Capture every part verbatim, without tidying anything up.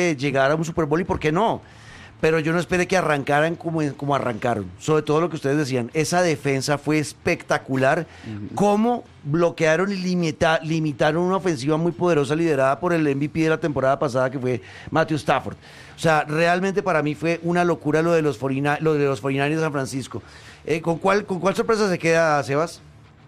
de llegar a un Super Bowl y por qué no. Pero yo no esperé que arrancaran como, como arrancaron. Sobre todo lo que ustedes decían. Esa defensa fue espectacular. Uh-huh. Cómo bloquearon y limita, limitaron una ofensiva muy poderosa liderada por el M V P de la temporada pasada, que fue Matthew Stafford. O sea, realmente para mí fue una locura lo de los cuarenta y nueve, lo de los cuarenta y nueve de San Francisco. Eh, ¿con, cuál, ¿Con cuál sorpresa se queda, Sebas?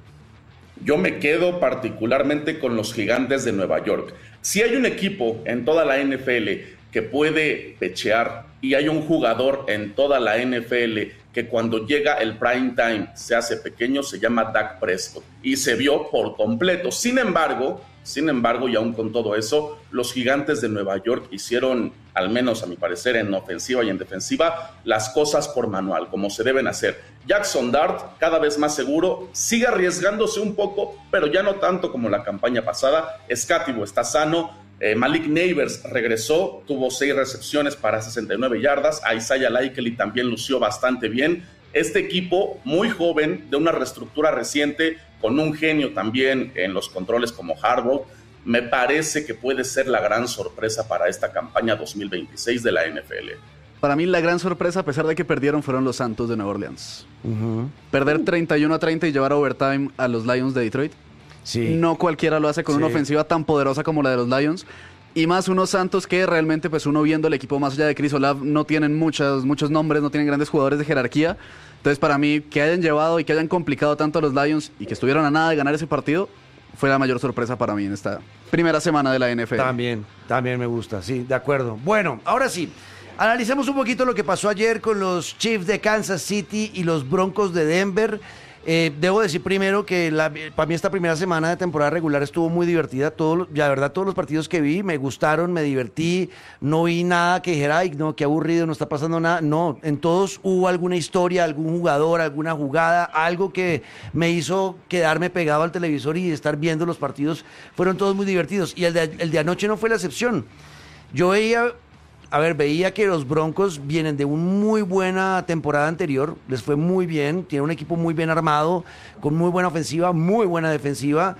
Yo me quedo particularmente con los Gigantes de Nueva York. Si hay un equipo en toda la N F L que puede pechear, y hay un jugador en toda la N F L que cuando llega el prime time se hace pequeño, se llama Dak Prescott, y se vio por completo. Sin embargo, sin embargo, y aún con todo eso, los Gigantes de Nueva York hicieron, al menos a mi parecer, en ofensiva y en defensiva, las cosas por manual, como se deben hacer. Jackson Dart, cada vez más seguro, sigue arriesgándose un poco, pero ya no tanto como la campaña pasada. Escativo está sano. Eh, Malik Neighbors regresó, tuvo seis recepciones para sesenta y nueve yardas. Isaiah Likely también lució bastante bien. Este equipo, muy joven, de una reestructura reciente, con un genio también en los controles como Harbaugh, me parece que puede ser la gran sorpresa para esta campaña dos mil veintiséis de la N F L. Para mí la gran sorpresa, a pesar de que perdieron, fueron los Santos de Nueva Orleans. Uh-huh. Perder uh. treinta y uno a treinta y llevar a overtime a los Lions de Detroit. Sí. No cualquiera lo hace con sí. una ofensiva tan poderosa como la de los Lions. Y más unos Santos que realmente, pues uno viendo el equipo más allá de Chris Olave, no tienen muchos, muchos nombres, no tienen grandes jugadores de jerarquía. Entonces, para mí, que hayan llevado y que hayan complicado tanto a los Lions y que estuvieron a nada de ganar ese partido, fue la mayor sorpresa para mí en esta primera semana de la N F L. También, también me gusta, sí, de acuerdo. Bueno, ahora sí, analicemos un poquito lo que pasó ayer con los Chiefs de Kansas City y los Broncos de Denver. Eh, debo decir primero que la, para mí esta primera semana de temporada regular estuvo muy divertida. Todo, la verdad, todos los partidos que vi me gustaron, me divertí. No vi nada que dijera, ay, no, qué aburrido, no está pasando nada. No, en todos hubo alguna historia, algún jugador, alguna jugada, algo que me hizo quedarme pegado al televisor y estar viendo los partidos. Fueron todos muy divertidos. Y el de, el de anoche no fue la excepción. Yo veía... A ver, veía que los Broncos vienen de una muy buena temporada anterior, les fue muy bien, tienen un equipo muy bien armado, con muy buena ofensiva, muy buena defensiva,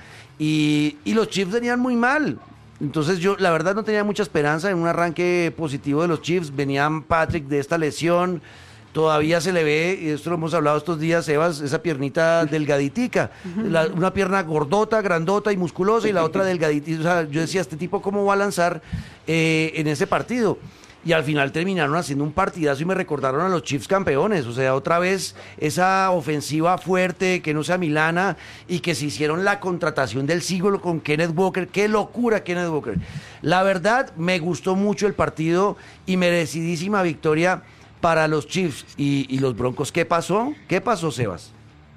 y, y los Chiefs venían muy mal. Entonces yo, la verdad, no tenía mucha esperanza en un arranque positivo de los Chiefs. Venían Patrick de esta lesión, todavía se le ve, y esto lo hemos hablado estos días, Sebas, esa piernita delgaditica, la, una pierna gordota, grandota y musculosa, y la otra delgadita. O sea, yo decía, ¿este tipo cómo va a lanzar eh, en ese partido? Y al final terminaron haciendo un partidazo y me recordaron a los Chiefs campeones. O sea, otra vez esa ofensiva fuerte, que no sea milana, y que se hicieron la contratación del siglo con Kenneth Walker. ¡Qué locura, Kenneth Walker! La verdad, me gustó mucho el partido y merecidísima victoria para los Chiefs. ¿Y, y los Broncos qué pasó? ¿Qué pasó, Sebas?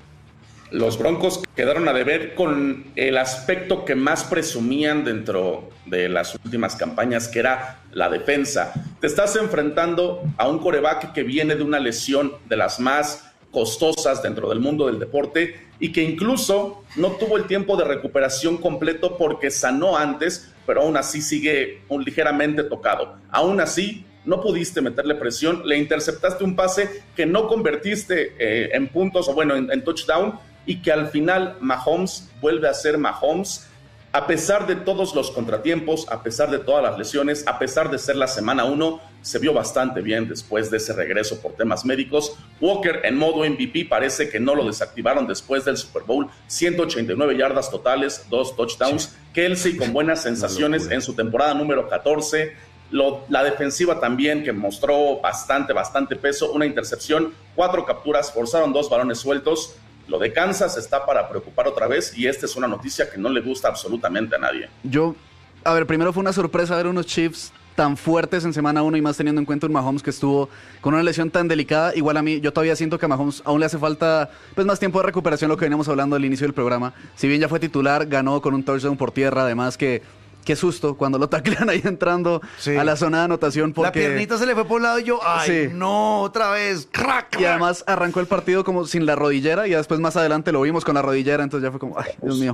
Los Broncos quedaron a deber con el aspecto que más presumían dentro de las últimas campañas, que era la defensa. Te estás enfrentando a un quarterback que viene de una lesión de las más costosas dentro del mundo del deporte y que incluso no tuvo el tiempo de recuperación completo porque sanó antes, pero aún así sigue un ligeramente tocado. Aún así, no pudiste meterle presión, le interceptaste un pase que no convertiste eh, en puntos o bueno, en, en touchdown, y que al final Mahomes vuelve a ser Mahomes, a pesar de todos los contratiempos, a pesar de todas las lesiones, a pesar de ser la semana uno, se vio bastante bien después de ese regreso por temas médicos. Walker en modo M V P, parece que no lo desactivaron después del Super Bowl, ciento ochenta y nueve yardas totales, dos touchdowns. Sí. Kelsey con buenas sensaciones en su temporada número catorce. Lo, la defensiva también, que mostró bastante, bastante peso, una intercepción, cuatro capturas, forzaron dos balones sueltos. Lo de Kansas está para preocupar otra vez y esta es una noticia que no le gusta absolutamente a nadie. Yo, a ver, primero fue una sorpresa ver unos Chiefs tan fuertes en semana uno y más teniendo en cuenta un Mahomes que estuvo con una lesión tan delicada. Igual a mí, yo todavía siento que a Mahomes aún le hace falta pues más tiempo de recuperación, lo que veníamos hablando al inicio del programa. Si bien ya fue titular, ganó con un touchdown por tierra, además que... Qué susto cuando lo taclean ahí entrando sí. a la zona de anotación. Porque... La piernita se le fue por un lado y yo, ¡ay, sí. no! Otra vez. ¡Crack, crack! Y además arrancó el partido como sin la rodillera y después más adelante lo vimos con la rodillera, entonces ya fue como, ¡ay, Dios mío!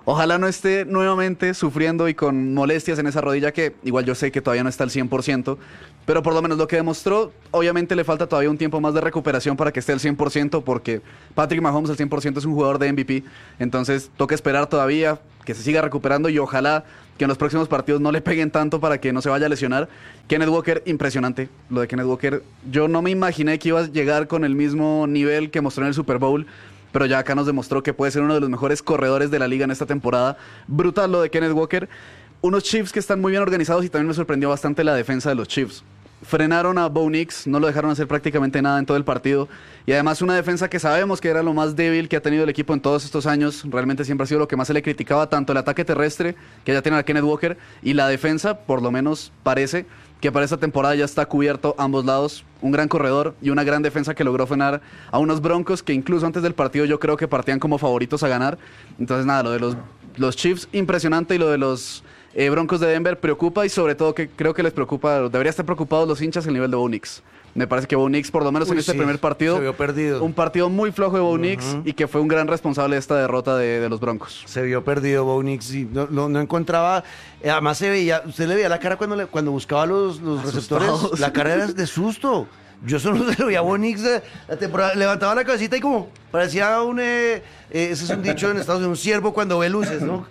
Ojalá no esté nuevamente sufriendo y con molestias en esa rodilla que igual yo sé que todavía no está al cien por ciento, pero por lo menos lo que demostró, obviamente le falta todavía un tiempo más de recuperación para que esté al cien por ciento porque Patrick Mahomes al cien por ciento es un jugador de M V P, entonces toca esperar todavía que se siga recuperando y ojalá que en los próximos partidos no le peguen tanto para que no se vaya a lesionar. Kenneth Walker, impresionante. Lo de Kenneth Walker, yo no me imaginé que iba a llegar con el mismo nivel que mostró en el Super Bowl, pero ya acá nos demostró que puede ser uno de los mejores corredores de la liga en esta temporada. Brutal lo de Kenneth Walker. Unos Chiefs que están muy bien organizados y también me sorprendió bastante la defensa de los Chiefs. Frenaron a Bo Nix, no lo dejaron hacer prácticamente nada en todo el partido. Y además una defensa que sabemos que era lo más débil que ha tenido el equipo en todos estos años. Realmente siempre ha sido lo que más se le criticaba, tanto el ataque terrestre, que ya tiene a Kenneth Walker, y la defensa, por lo menos parece que para esta temporada ya está cubierto ambos lados. Un gran corredor y una gran defensa que logró frenar a unos Broncos que incluso antes del partido yo creo que partían como favoritos a ganar. Entonces nada, lo de los, los Chiefs impresionante y lo de los eh, Broncos de Denver preocupa y sobre todo que creo que les preocupa, debería estar preocupados los hinchas el nivel de Bo Nix. Me parece que Bo Nix, por lo menos Uy, en este sí, primer partido, se vio perdido. Un partido muy flojo de Bo Nix uh-huh. y que fue un gran responsable de esta derrota de, de los Broncos. Se vio perdido Bo Nix y no, no, no encontraba, además se veía, usted le veía la cara cuando, le, cuando buscaba los, los receptores, la cara era de susto. Yo solo se lo veía a Bo Nix, la temporada, levantaba la cabecita y como parecía un, eh, eh, ese es un dicho en Estados Unidos, un ciervo cuando ve luces, ¿no?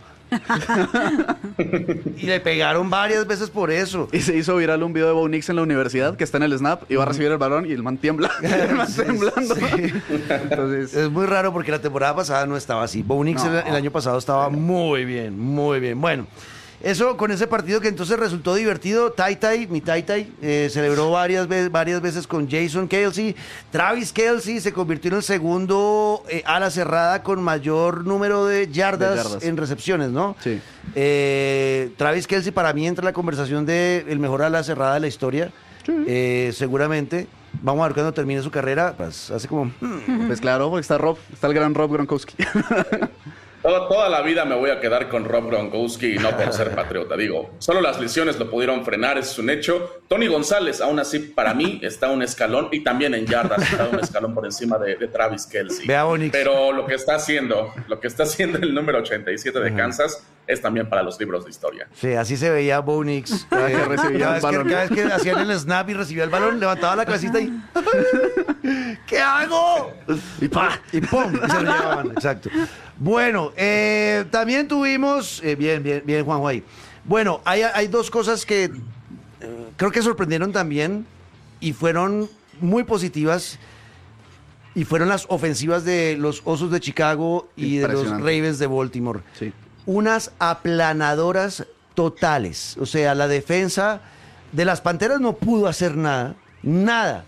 Y le pegaron varias veces por eso. Y se hizo viral un video de Bo Nix en la universidad que está en el snap y va a recibir el balón y el man tiembla. El man sí, temblando. Sí. Entonces, es muy raro porque la temporada pasada no estaba así. Bo Nix no. el, el año pasado estaba muy bien, muy bien. Bueno, eso con ese partido que entonces resultó divertido. Tai Tai, mi Tai Tai, eh, celebró varias veces, varias veces con Jason Kelce. Travis Kelce se convirtió en el segundo eh, ala cerrada con mayor número de yardas, de yardas. en recepciones, ¿no? Sí. Eh, Travis Kelce para mí entra en la conversación de el mejor ala cerrada de la historia. Sí. Eh, seguramente. Vamos a ver cuando termine su carrera. Pues hace como... Hmm. Pues claro, porque está Rob, está el gran Rob Gronkowski. Toda, toda la vida me voy a quedar con Rob Gronkowski y no por ser patriota. Digo, solo las lesiones lo pudieron frenar, es un hecho. Tony González, aún así, para mí, está un escalón y también en yardas está un escalón por encima de, de Travis Kelce. Vea, Bonix. Pero lo que está haciendo, lo que está haciendo el número ochenta y siete de uh-huh. Kansas es también para los libros de historia. Sí, así se veía Bo Nix. Cada, eh, cada, vez que, cada vez que hacían el snap y recibía el balón, levantaba la cabecita y... ¿Qué hago? Y, pa, y pum, y se lo llevaban. Exacto. Bueno, eh, también tuvimos... Eh, bien, bien, bien, Juanjo ahí. Bueno, hay, hay dos cosas que eh, creo que sorprendieron también y fueron muy positivas. Y fueron las ofensivas de los Osos de Chicago y de los Ravens de Baltimore. Sí. Unas aplanadoras totales. O sea, la defensa de las Panteras no pudo hacer nada. Nada.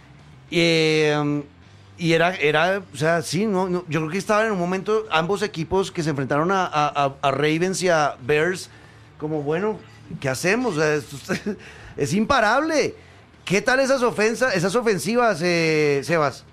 Eh, y era, era, o sea, sí, no, no, yo creo que estaban en un momento ambos equipos que se enfrentaron a, a, a Ravens y a Bears, como, bueno, ¿qué hacemos? O sea, esto es imparable. ¿Qué tal esas ofensas, esas ofensivas, eh, Sebas?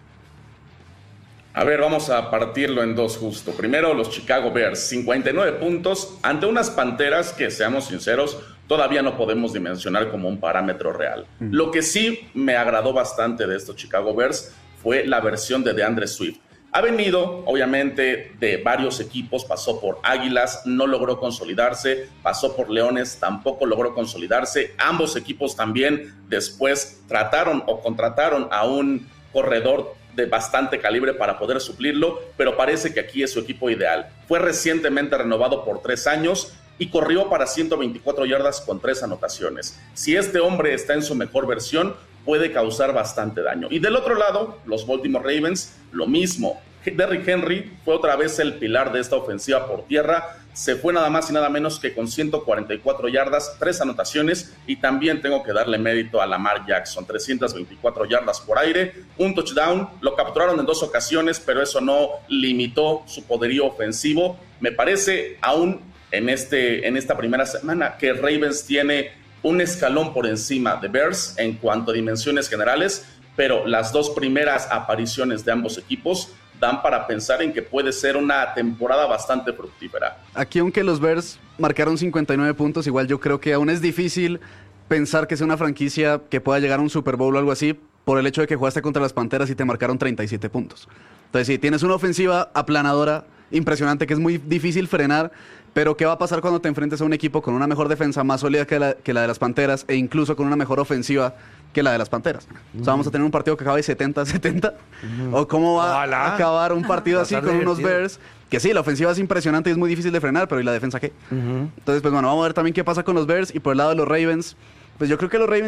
A ver, vamos a partirlo en dos justo. Primero, los Chicago Bears, cincuenta y nueve puntos ante unas Panteras que, seamos sinceros, todavía no podemos dimensionar como un parámetro real. Mm. Lo que sí me agradó bastante de estos Chicago Bears fue la versión de DeAndre Swift. Ha venido, obviamente, de varios equipos, pasó por Águilas, no logró consolidarse, pasó por Leones, tampoco logró consolidarse. Ambos equipos también después trataron o contrataron a un corredor de bastante calibre para poder suplirlo, pero parece que aquí es su equipo ideal. Fue recientemente renovado por tres años y corrió para ciento veinticuatro yardas con tres anotaciones. Si este hombre está en su mejor versión, puede causar bastante daño. Y del otro lado, los Baltimore Ravens, lo mismo. Derrick Henry fue otra vez el pilar de esta ofensiva por tierra. Se fue nada más y nada menos que con ciento cuarenta y cuatro yardas, tres anotaciones, y también tengo que darle mérito a Lamar Jackson, trescientas veinticuatro yardas por aire, un touchdown. Lo capturaron en dos ocasiones, pero eso no limitó su poderío ofensivo. Me parece aún en, este, en esta primera semana que Ravens tiene un escalón por encima de Bears en cuanto a dimensiones generales, pero las dos primeras apariciones de ambos equipos dan para pensar en que puede ser una temporada bastante fructífera. Aquí, aunque los Bears marcaron cincuenta y nueve puntos, igual yo creo que aún es difícil pensar que sea una franquicia que pueda llegar a un Super Bowl o algo así, por el hecho de que jugaste contra las Panteras y te marcaron treinta y siete puntos. Entonces, sí, tienes una ofensiva aplanadora impresionante, que es muy difícil frenar, pero ¿qué va a pasar cuando te enfrentes a un equipo con una mejor defensa, más sólida que la, que la de las Panteras, e incluso con una mejor ofensiva que la de las Panteras? Uh-huh. O sea, vamos a tener un partido que acabe setenta a setenta, uh-huh. o cómo va Ojalá. a acabar un partido así con divertido. unos Bears, que sí, la ofensiva es impresionante y es muy difícil de frenar, pero ¿y la defensa qué? Uh-huh. Entonces, pues bueno, vamos a ver también qué pasa con los Bears, y por el lado de los Ravens, pues yo creo que los Ravens